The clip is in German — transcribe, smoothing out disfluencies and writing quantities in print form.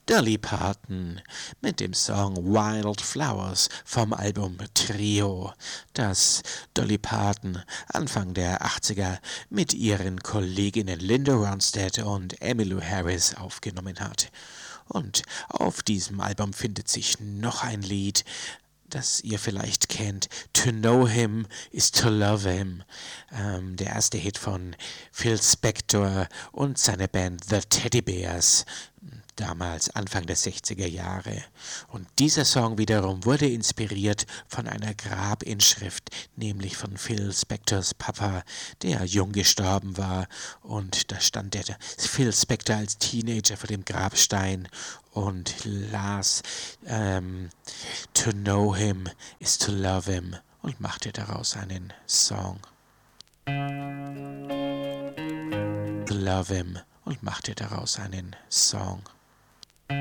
Dolly Parton mit dem Song Wild Flowers vom Album Trio, das Dolly Parton Anfang der 80er mit ihren Kolleginnen Linda Ronstadt und Emmylou Harris aufgenommen hat. Und auf diesem Album findet sich noch ein Lied, das ihr vielleicht kennt. To Know Him is to Love Him. Der erste Hit von Phil Spector und seiner Band The Teddy Bears, damals Anfang der 60er Jahre. Und dieser Song wiederum wurde inspiriert von einer Grabinschrift, nämlich von Phil Spectors Papa, der jung gestorben war. Und da stand der Phil Spector als Teenager vor dem Grabstein und las To Know Him is to Love Him und machte daraus einen Song. To Love Him und machte daraus einen Song.